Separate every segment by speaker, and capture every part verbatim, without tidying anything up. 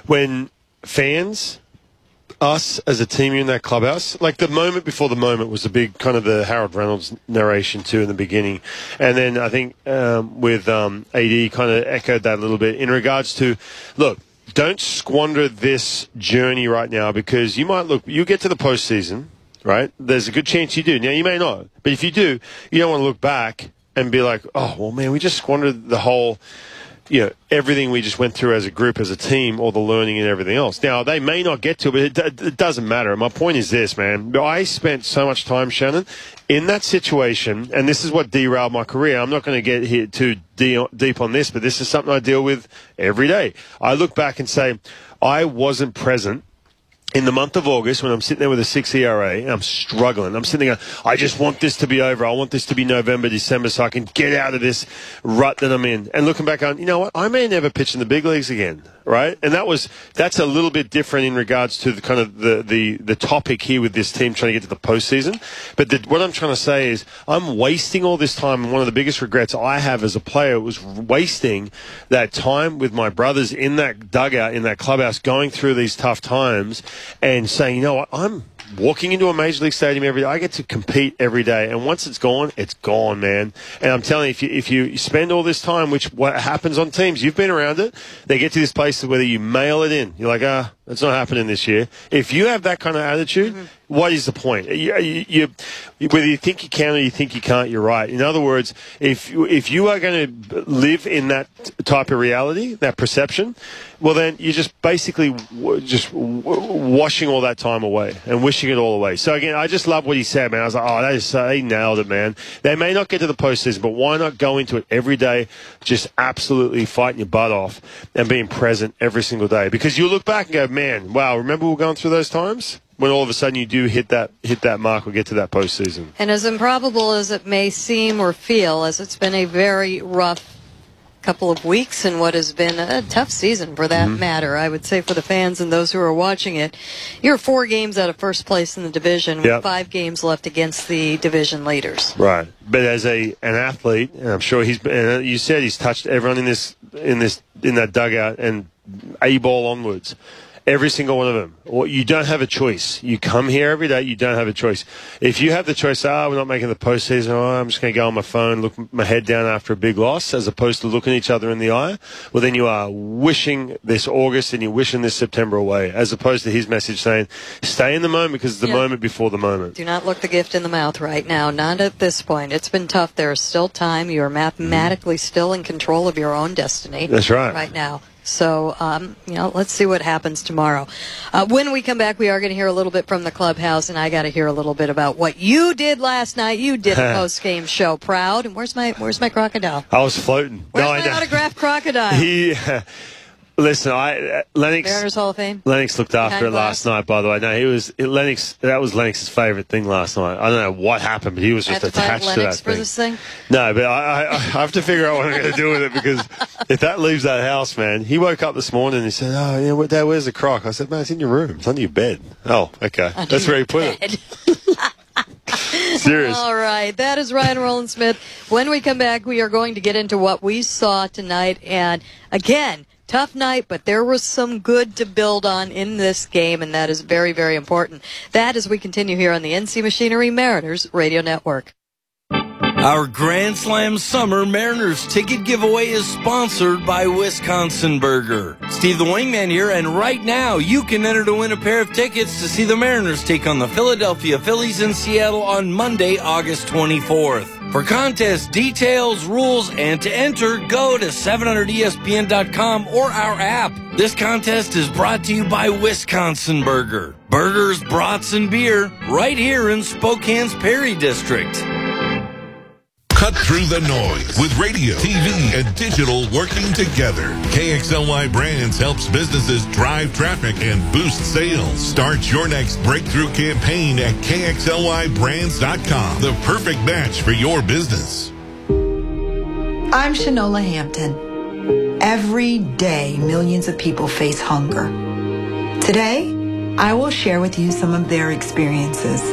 Speaker 1: when fans, us as a team in that clubhouse, like the moment before the moment was the big kind of the Harold Reynolds narration too in the beginning. And then I think um, with um, A D kind of echoed that a little bit in regards to, look, don't squander this journey right now because you might look, you get to the postseason, right? There's a good chance you do. Now, you may not. But if you do, you don't want to look back and be like, oh, well, man, we just squandered the whole, you know, everything we just went through as a group, as a team, all the learning and everything else. Now, they may not get to it, but it, it doesn't matter. My point is this, man. I spent so much time, Shannon, in that situation, and this is what derailed my career. I'm not going to get here too deep on this, but this is something I deal with every day. I look back and say, I wasn't present in the month of August, when I'm sitting there with a six E R A, and I'm struggling. I'm sitting there going, I just want this to be over. I want this to be November, December, so I can get out of this rut that I'm in. And looking back on, you know what? I may never pitch in the big leagues again, right? And that was that's a little bit different in regards to the kind of the the, the topic here with this team trying to get to the postseason. But the, what I'm trying to say is I'm wasting all this time, and one of the biggest regrets I have as a player was wasting that time with my brothers in that dugout, in that clubhouse, going through these tough times, and saying, you know what, I'm walking into a Major League Stadium every day. I get to compete every day. And once it's gone, it's gone, man. And I'm telling you, if you, if you spend all this time, which what happens on teams, you've been around it, they get to this place whether you mail it in. You're like, ah, it's not happening this year. If you have that kind of attitude, mm-hmm. what is the point? You, you, you, whether you think you can or you think you can't, you're right. In other words, if, if you are going to live in that type of reality, that perception, well, then you're just basically w- just w- washing all that time away and wishing it all away. So, again, I just love what he said, man. I was like, oh, that is so, he nailed it, man. They may not get to the postseason, but why not go into it every day, just absolutely fighting your butt off and being present every single day? Because you look back and go, man, wow, remember we were going through those times? When all of a sudden you do hit that hit that mark or get to that postseason.
Speaker 2: And as improbable as it may seem or feel, as it's been a very rough couple of weeks and what has been a tough season for that mm-hmm. matter, I would say, for the fans and those who are watching it, you're four games out of first place in the division with
Speaker 1: yep.
Speaker 2: five games left against the division leaders.
Speaker 1: Right. But as a an athlete, and I'm sure he's and you said he's touched everyone in this in this in that dugout and A ball onwards. Every single one of them. Or you don't have a choice. You come here every day, you don't have a choice. If you have the choice, ah, oh, we're not making the postseason, oh, I'm just going to go on my phone, look my head down after a big loss, as opposed to looking each other in the eye, well, then you are wishing this August and you're wishing this September away, as opposed to his message saying, stay in the moment because it's the yeah. moment before the moment.
Speaker 2: Do not look the gift in the mouth right now. Not at this point. It's been tough. There is still time. You are mathematically mm. still in control of your own destiny.
Speaker 1: That's right.
Speaker 2: Right now. So, um, you know, let's see what happens tomorrow. Uh, when we come back, we are going to hear a little bit from the clubhouse, and I got to hear a little bit about what you did last night. You did a post-game show. Proud. And where's my where's my crocodile?
Speaker 1: I was floating.
Speaker 2: Where's
Speaker 1: no,
Speaker 2: my
Speaker 1: I
Speaker 2: autographed crocodile?
Speaker 1: He... Uh, Listen, I uh, Lennox.
Speaker 2: Mariners Hall of Fame.
Speaker 1: Lennox looked after
Speaker 2: Behind
Speaker 1: it last
Speaker 2: glass.
Speaker 1: night. By the way, no, he was it, Lennox. That was Lennox's favorite thing last night. I don't know what happened, but he was just
Speaker 2: I have to
Speaker 1: attached
Speaker 2: fight
Speaker 1: to
Speaker 2: Lennox
Speaker 1: that
Speaker 2: for
Speaker 1: thing.
Speaker 2: This thing.
Speaker 1: No, but I, I, I have to figure out what I'm going to do with it because if that leaves that house, man, he woke up this morning and he said, "Oh, yeah, what, Dad, where's the croc?" I said, "Man, it's in your room. It's under your bed." Oh, okay,
Speaker 2: Under
Speaker 1: that's where he put
Speaker 2: bed.
Speaker 1: it. Serious.
Speaker 2: All right, that is Ryan Rowland-Smith. When we come back, we are going to get into what we saw tonight, and again. Tough night, but there was some good to build on in this game, and that is very, very important. That as we continue here on the N C Machinery Mariners Radio Network.
Speaker 3: Our Grand Slam Summer Mariners ticket giveaway is sponsored by Wisconsin Burger. Steve the Wingman here, and right now you can enter to win a pair of tickets to see the Mariners take on the Philadelphia Phillies in Seattle on Monday, August twenty-fourth. For contest details, rules, and to enter, go to seven hundred E S P N dot com or our app. This contest is brought to you by Wisconsin Burger. Burgers, brats, and beer right here in Spokane's Perry District.
Speaker 4: Cut through the noise with radio, T V, and digital working together. K X L Y Brands helps businesses drive traffic and boost sales. Start your next breakthrough campaign at K X L Y brands dot com. The perfect match for your business.
Speaker 5: I'm Shanola Hampton. Every day, millions of people face hunger. Today, I will share with you some of their experiences.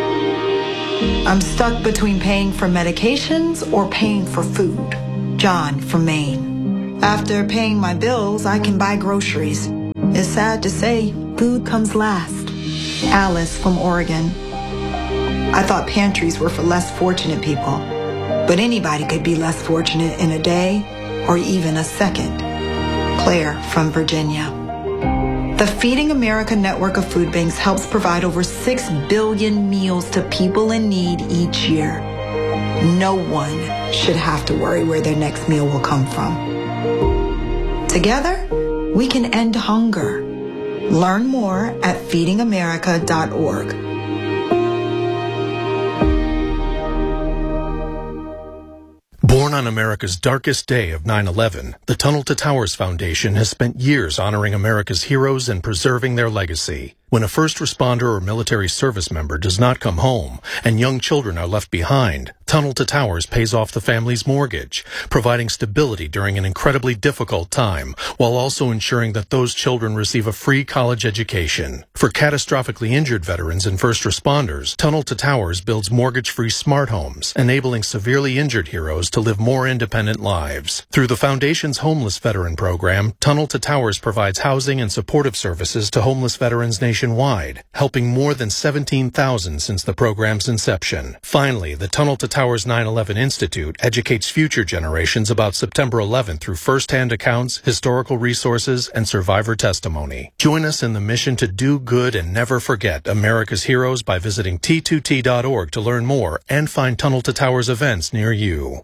Speaker 5: I'm stuck between paying for medications or paying for food. John from Maine. After paying my bills, I can buy groceries. it's sad to say, food comes last. Alice from Oregon. I thought pantries were for less fortunate people, but anybody could be less fortunate in a day or even a second. Claire from Virginia. The Feeding America network of food banks helps provide over six billion meals to people in need each year. No one should have to worry where their next meal will come from. Together, we can end hunger. Learn more at feeding america dot org.
Speaker 6: Born on America's darkest day of nine eleven, the Tunnel to Towers Foundation has spent years honoring America's heroes and preserving their legacy. When a first responder or military service member does not come home and young children are left behind, Tunnel to Towers pays off the family's mortgage, providing stability during an incredibly difficult time, while also ensuring that those children receive a free college education. For catastrophically injured veterans and first responders, Tunnel to Towers builds mortgage-free smart homes, enabling severely injured heroes to live more independent lives. Through the Foundation's Homeless Veteran Program, Tunnel to Towers provides housing and supportive services to homeless veterans nationwide, helping more than seventeen thousand since the program's inception. Finally, the Tunnel to Towers nine eleven Institute educates future generations about September eleventh through first-hand accounts, historical resources, and survivor testimony. Join us in the mission to do good and never forget America's heroes by visiting T two T dot org to learn more and find Tunnel to Towers events near you.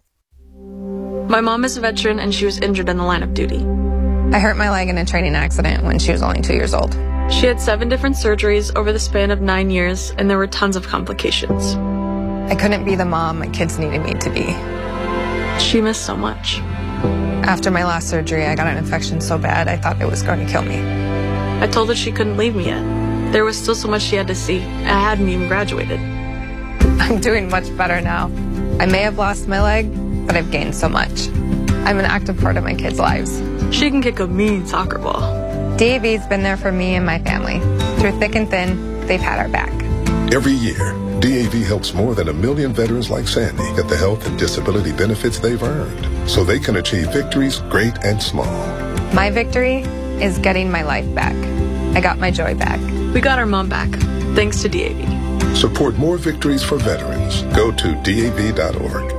Speaker 7: My mom is a veteran and she was injured in the line of duty.
Speaker 8: I hurt my leg in a training accident when she was only two years old.
Speaker 7: She had seven different surgeries over the span of nine years, and there were tons of complications.
Speaker 8: I couldn't be the mom my kids needed me to be.
Speaker 7: She missed so much.
Speaker 8: After my last surgery, I got an infection so bad I thought it was going to kill me.
Speaker 7: I told her she couldn't leave me yet. There was still so much she had to see. I hadn't even graduated.
Speaker 8: I'm doing much better now. I may have lost my leg, but I've gained so much. I'm an active part of my kids' lives.
Speaker 7: She can kick a mean soccer ball.
Speaker 8: D A V's been there for me and my family. Through thick and thin, they've had our back.
Speaker 9: Every year, D A V helps more than a million veterans like Sandy get the health and disability benefits they've earned so they can achieve victories great and small.
Speaker 8: My victory is getting my life back. I got my joy back.
Speaker 7: We got our mom back, thanks to D A V.
Speaker 9: Support more victories for veterans. Go to D A V dot org.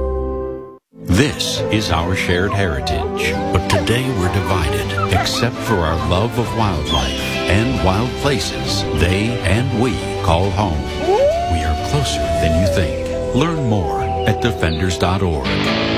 Speaker 10: This is our shared heritage, but today we're divided, except for our love of wildlife and wild places they and we call home. We are closer than you think. Learn more at defenders dot org.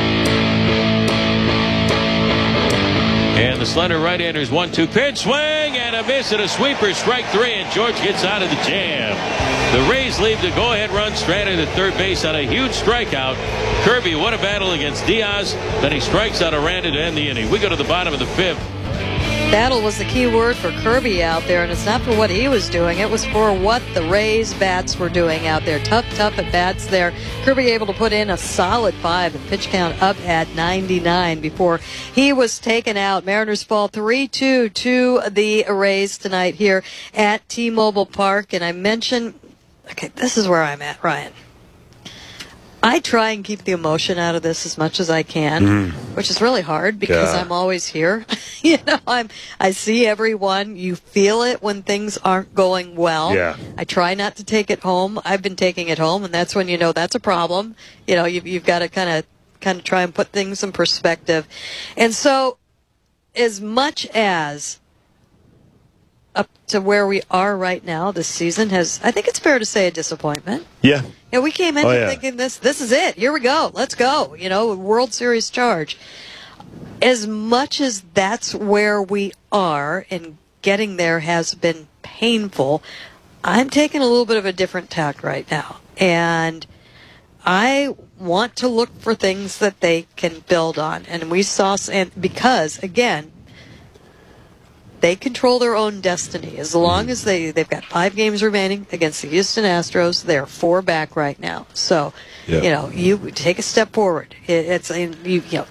Speaker 11: And the slender right-hander's one two pitch, swing and a miss and a sweeper, strike three, and George gets out of the jam. The Rays leave the go-ahead run stranded at third base on a huge strikeout. Kirby, what a battle against Diaz. Then he strikes out Aranda to end the inning. We go to the bottom of the fifth.
Speaker 2: Battle was the key word for Kirby out there, and it's not for what he was doing. It was for what the Rays bats were doing out there. Tough, tough at bats there. Kirby able to put in a solid five and pitch count up at ninety-nine before he was taken out. Mariners fall three two to the Rays tonight here at T-Mobile Park. And I mentioned, okay, this is where I'm at, Ryan. I try and keep the emotion out of this as much as I can, mm. which is really hard because yeah. I'm always here. you know, I'm I see everyone. You feel it when things aren't going well.
Speaker 1: Yeah.
Speaker 2: I try not to take it home. I've been taking it home, and that's when you know that's a problem. You know, you've, you've got to kind of kind of try and put things in perspective. And so, as much as up to where we are right now, this season has, I think it's fair to say, a disappointment.
Speaker 1: Yeah.
Speaker 2: Yeah, we came in
Speaker 1: oh, yeah.
Speaker 2: thinking this this is it. Here we go. Let's go. You know, World Series charge. As much as that's where we are and getting there has been painful, I'm taking a little bit of a different tack right now. And I want to look for things that they can build on. And we saw, and because, again, they control their own destiny. As long as they, they've got five games remaining against the Houston Astros, they're four back right now. So, yeah. you know, you take a step forward. It, it's you, you know,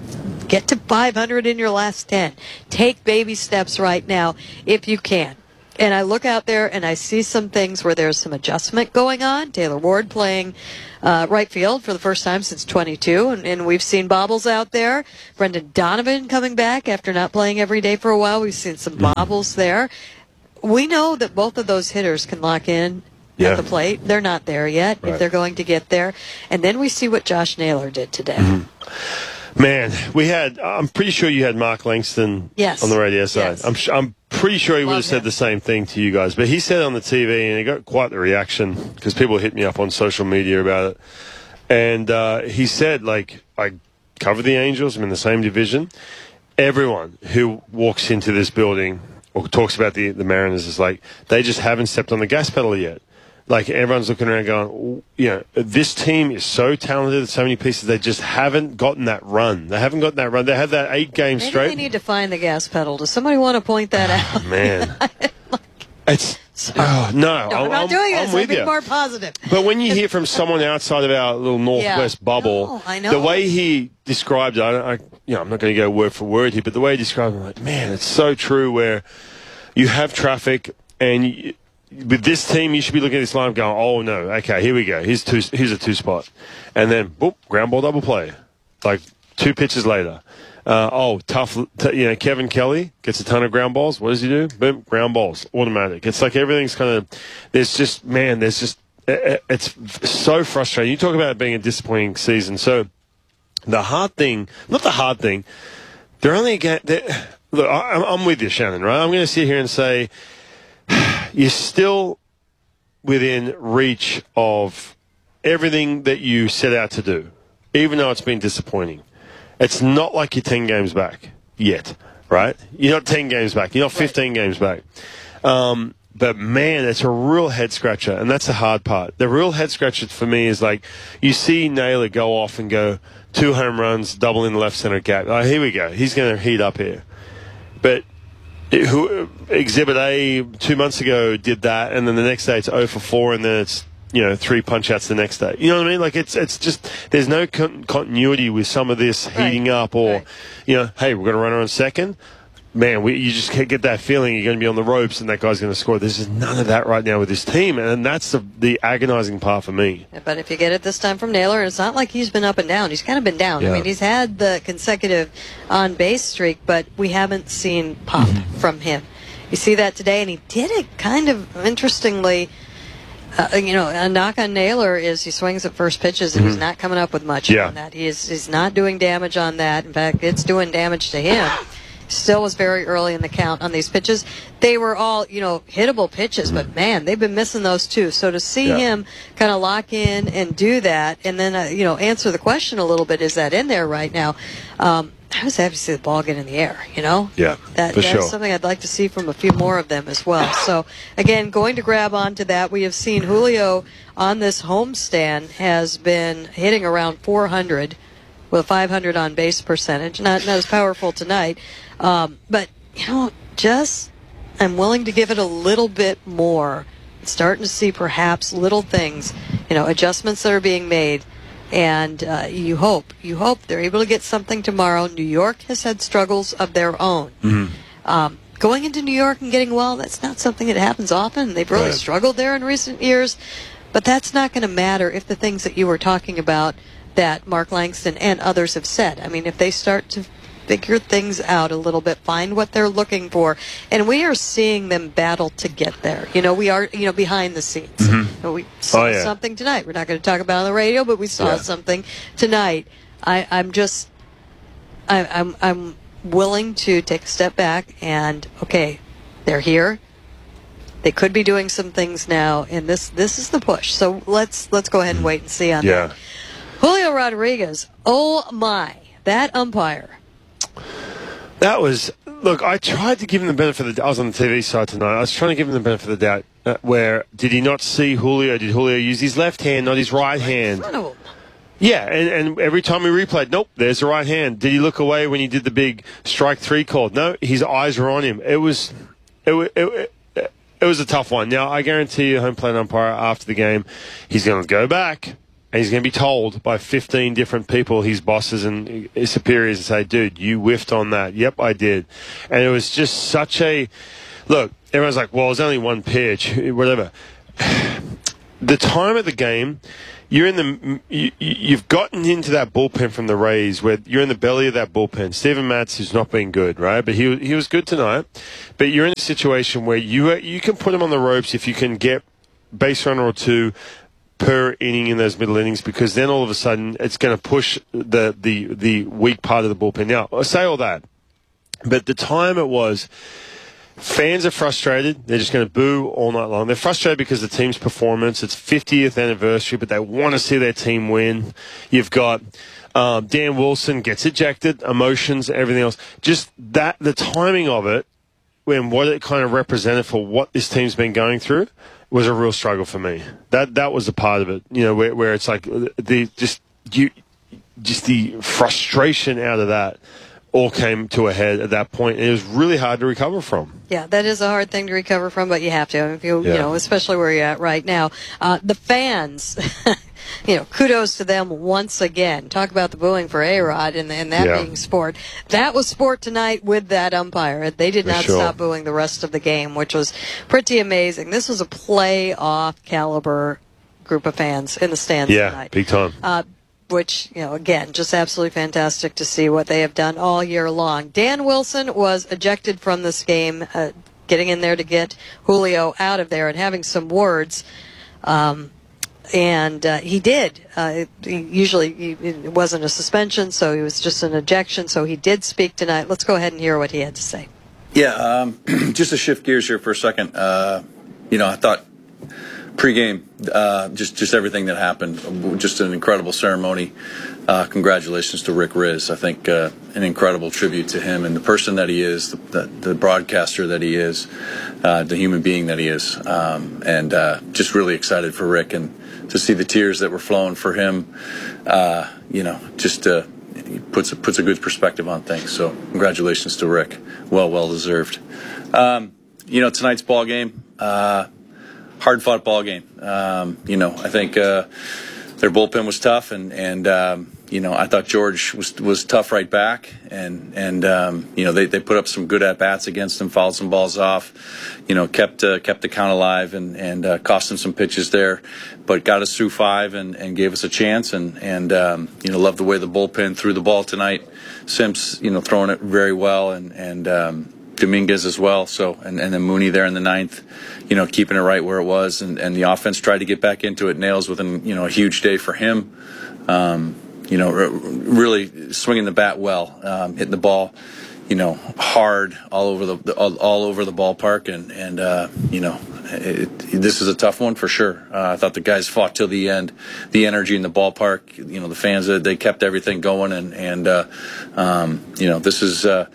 Speaker 2: get to five hundred in your last ten. Take baby steps right now if you can. And I look out there and I see some things where there's some adjustment going on. Taylor Ward playing uh, right field for the first time since twenty-two, and, and we've seen bobbles out there. Brendan Donovan coming back after not playing every day for a while. We've seen some bobbles there. We know that both of those hitters can lock in
Speaker 1: yeah.
Speaker 2: at the plate. They're not there yet,
Speaker 1: right.
Speaker 2: if they're going to get there. And then we see what Josh Naylor did today.
Speaker 1: Mm-hmm. Man, we had, I'm pretty sure you had Mark Langston
Speaker 2: yes.
Speaker 1: on the radio side.
Speaker 2: Yes.
Speaker 1: I'm, I'm pretty sure he
Speaker 2: Love
Speaker 1: would have said
Speaker 2: him.
Speaker 1: the same thing to you guys. But he said it on the T V, and he got quite the reaction because people hit me up on social media about it. And uh, he said, like, I cover the Angels. I'm in the same division. Everyone who walks into this building or talks about the, the Mariners is like, they just haven't stepped on the gas pedal yet. Like, everyone's looking around going, you know, this team is so talented, so many pieces, they just haven't gotten that run. They haven't gotten that run. They had that eight game
Speaker 2: Maybe
Speaker 1: straight.
Speaker 2: they need to find the gas pedal. Does somebody want to point that
Speaker 1: oh,
Speaker 2: out?
Speaker 1: Man. It's, oh, no.
Speaker 2: No, I'm
Speaker 1: I'm,
Speaker 2: not doing
Speaker 1: I'm
Speaker 2: this.
Speaker 1: with
Speaker 2: I'm being
Speaker 1: you.
Speaker 2: more positive.
Speaker 1: But when you hear from someone outside of our little northwest
Speaker 2: Yeah.
Speaker 1: bubble,
Speaker 2: No, I know.
Speaker 1: the way he described it, I, I, you know, I'm not going to go word for word here, but the way he described it, I'm like, man, it's so true where you have traffic and you, with this team, you should be looking at this line going, oh, no, okay, here we go. Here's, two, here's a two-spot. And then, boop, ground ball double play. Like, two pitches later. Uh, oh, tough, t- you know, Kevin Kelly gets a ton of ground balls. What does he do? Boom, ground balls, automatic. It's like everything's kind of, there's just, man, there's just, it, it's so frustrating. You talk about it being a disappointing season. So, the hard thing, not the hard thing, they're only, again, they're, look, I, I'm with you, Shannon, right? I'm going to sit here and say, you're still within reach of everything that you set out to do, even though it's been disappointing. It's not like you're ten games back yet, right? You're not ten games back. You're not fifteen right. games back. Um, but, man, it's a real head-scratcher, and that's the hard part. The real head-scratcher for me is, like, you see Naylor go off and go two home runs, double in the left center gap. Oh, here we go. He's going to heat up here. But who Exhibit A two months ago did that, and then the next day it's oh for four, and then it's, you know, three punch outs the next day. You know what I mean? Like, it's it's just, there's no con- continuity with some of this heating
Speaker 2: right.
Speaker 1: up or,
Speaker 2: right.
Speaker 1: you know, hey, we're going to run her on second. Man, we, you just can't get that feeling you're going to be on the ropes and that guy's going to score. There's just none of that right now with this team, and that's the, the agonizing part for me.
Speaker 2: But if you get it this time from Naylor, it's not like he's been up and down. He's kind of been down.
Speaker 1: Yeah.
Speaker 2: I mean, he's had the consecutive on-base streak, but we haven't seen pop from him. You see that today, and he did it kind of interestingly. Uh, you know, a knock on Naylor is he swings at first pitches, and
Speaker 1: mm-hmm.
Speaker 2: he's not coming up with much
Speaker 1: yeah.
Speaker 2: on that. He is he's not doing damage on that. In fact, it's doing damage to him. Still was very early in the count on these pitches. They were all, you know, hittable pitches, mm-hmm. but, man, they've been missing those too. So to see
Speaker 1: yeah.
Speaker 2: him kind of lock in and do that and then, uh, you know, answer the question a little bit, is that in there right now? Um, I was happy to see the ball get in the air, you know?
Speaker 1: Yeah,
Speaker 2: that,
Speaker 1: for
Speaker 2: that's
Speaker 1: sure.
Speaker 2: something I'd like to see from a few more of them as well. So, again, going to grab onto that, we have seen Julio on this homestand has been hitting around four hundred with a five hundred on base percentage. Not, not as powerful tonight. Um, but, you know, just I'm willing to give it a little bit more. Starting to see perhaps little things, you know, adjustments that are being made. And uh, you hope, you hope they're able to get something tomorrow. New York has had struggles of their own.
Speaker 1: Mm-hmm.
Speaker 2: Um, going into New York and getting well, that's not something that happens often. They've really
Speaker 1: right.
Speaker 2: struggled there in recent years. But that's not going to matter if the things that you were talking about that Mark Langston and others have said. I mean, if they start to figure things out a little bit, find what they're looking for, and we are seeing them battle to get there. You know, we are, you know, behind the scenes.
Speaker 1: Mm-hmm.
Speaker 2: We saw
Speaker 1: oh, yeah.
Speaker 2: something tonight. We're not going to talk about it on the radio, but we saw
Speaker 1: yeah.
Speaker 2: something tonight. I, I'm just, I, I'm, I'm willing to take a step back and, okay, they're here. They could be doing some things now, and this, this is the push. So let's let's go ahead and wait and see on
Speaker 1: yeah.
Speaker 2: that. Julio Rodriguez, oh my, that umpire.
Speaker 1: That was, look, I tried to give him the benefit of the doubt. I was on the T V side tonight. I was trying to give him the benefit of the doubt. Uh, where, did he not see Julio? Did Julio use his left hand, not his right hand?
Speaker 2: In front of him.
Speaker 1: Yeah, and, and every time we replayed, nope, there's the right hand. Did he look away when he did the big strike three call? No, his eyes were on him. It was, it, it, it, it was a tough one. Now, I guarantee you, home plate umpire after the game, he's going to go back. And he's going to be told by fifteen different people, his bosses and his superiors, and say, dude, you whiffed on that. Yep, I did. And it was just such a... Look, everyone's like, well, it's only one pitch, whatever. The time of the game, you're in the, you, you've gotten into that bullpen from the Rays where you're in the belly of that bullpen. Steven Matz has not been good, right? But he he was good tonight. But you're in a situation where you you can put him on the ropes if you can get base runner or two per inning in those middle innings, because then all of a sudden it's going to push the, the, the weak part of the bullpen. Now, I say all that, but the time it was, fans are frustrated. They're just going to boo all night long. They're frustrated because of the team's performance. It's fiftieth anniversary, but they want to see their team win. You've got um, Dan Wilson gets ejected, emotions, everything else. Just that, the timing of it, when what it kind of represented for what this team's been going through, was a real struggle for me. That that was the part of it, you know, where, where it's like the just you, just the frustration out of that all came to a head at that point, and it was really hard to recover from.
Speaker 2: Yeah, that is a hard thing to recover from, but you have to. If you, yeah. you know, especially where you're at right now. Uh, the fans, you know, kudos to them once again. Talk about the booing for A-Rod and, and that yeah. being sport. That was sport tonight with that umpire. They did
Speaker 1: for
Speaker 2: not
Speaker 1: sure.
Speaker 2: stop booing the rest of the game, which was pretty amazing. This was a playoff caliber group of fans in the stands
Speaker 1: yeah,
Speaker 2: tonight.
Speaker 1: Yeah, big time.
Speaker 2: Uh, which, you know, again, just absolutely fantastic to see what they have done all year long. Dan Wilson was ejected from this game, uh, getting in there to get Julio out of there and having some words. Um, and uh, he did. Uh, he, usually he, it wasn't a suspension, so it was just an ejection. So he did speak tonight. Let's go ahead and hear what he had to say.
Speaker 12: Yeah, um, just to shift gears here for a second. Uh, you know, I thought pre-game, uh, just just everything that happened, just an incredible ceremony. Uh, congratulations to Rick Rizzs. I think uh, an incredible tribute to him and the person that he is, the, the, the broadcaster that he is, uh, the human being that he is, um, and uh, just really excited for Rick and to see the tears that were flowing for him. Uh, you know, just uh, puts a, puts a good perspective on things. So congratulations to Rick. Well, well deserved. Um, you know, tonight's ball game. Uh, Hard-fought ball game. Um, you know, I think uh, their bullpen was tough, and and um, you know, I thought George was was tough right back, and and um, you know, they, they put up some good at bats against him, fouled some balls off, you know, kept uh, kept the count alive, and and uh, cost him some pitches there, but got us through five and, and gave us a chance, and and um, you know, loved the way the bullpen threw the ball tonight. Simps, you know, throwing it very well, and and um, Dominguez as well. So and, and then Mooney there in the ninth, you know, keeping it right where it was, and, and the offense tried to get back into it. Nails with an, you know, a huge day for him. Um, you know, r- really swinging the bat well, um, hitting the ball, you know, hard all over the, the all, all over the ballpark, and and uh, you know, it, it, this is a tough one for sure. Uh, I thought the guys fought till the end. The energy in the ballpark, you know, the fans, uh, they kept everything going, and and uh, um, you know, this is. Uh,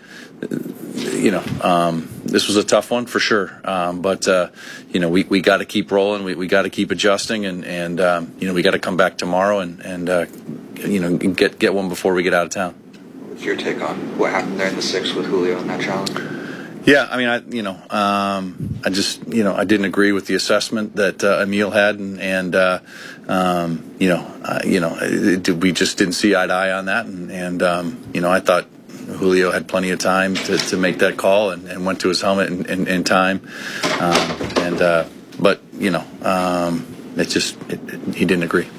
Speaker 12: You know, um, this was a tough one for sure, um, but uh, you know, we, we got to keep rolling. We we got to keep adjusting, and and um, you know, we got to come back tomorrow and and uh, you know, get get one before we get out of town.
Speaker 13: What's your take on what happened there in the sixth with Julio in that challenge?
Speaker 12: Yeah, I mean, I you know, um, I just you know, I didn't agree with the assessment that uh, Emil had, and and uh, um, you know, uh, you know, it, it, we just didn't see eye to eye on that, and and um, you know, I thought Julio had plenty of time to, to make that call, and, and went to his helmet in, in, in time. Um, and uh, but you know, um, it just it, it, he didn't agree.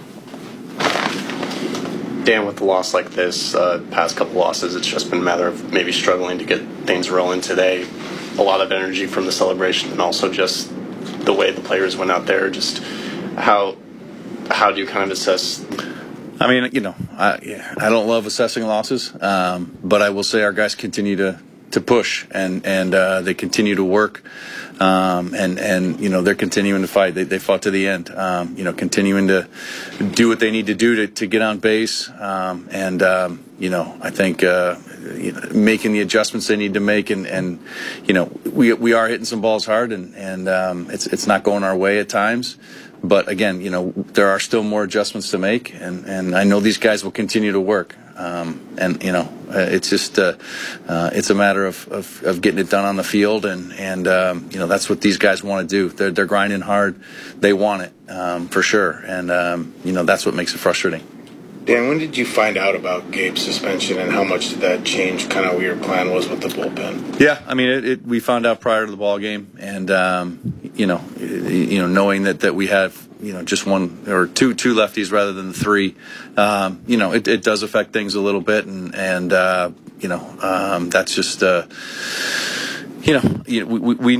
Speaker 14: Dan, with a loss like this, uh, past couple losses, it's just been a matter of maybe struggling to get things rolling today. A lot of energy from the celebration, and also just the way the players went out there. Just how how do you kind of assess?
Speaker 12: I mean, you know, I, I don't love assessing losses, um, but I will say our guys continue to, to push, and and uh, they continue to work, um, and and you know, they're continuing to fight. They they fought to the end, um, you know, continuing to do what they need to do to, to get on base, um, and um, you know, I think uh, you know, making the adjustments they need to make, and, and you know, we we are hitting some balls hard, and and um, it's it's not going our way at times. But again, you know, there are still more adjustments to make, and, and I know these guys will continue to work. Um, and you know, uh, it's just uh, uh, it's a matter of, of, of getting it done on the field, and and um, you know, that's what these guys want to do. They're they're grinding hard, they want it um, for sure, and um, you know, that's what makes it frustrating.
Speaker 15: Dan, when did you find out about Gabe's suspension, and how much did that change kind of what your plan was with the bullpen?
Speaker 12: Yeah, I mean, it, it, we found out prior to the ball game, and um, you know, you know, knowing that, that we had you know just one or two two lefties rather than the three, um, you know, it, it does affect things a little bit, and and uh, you know, um, that's just uh, you know, we. we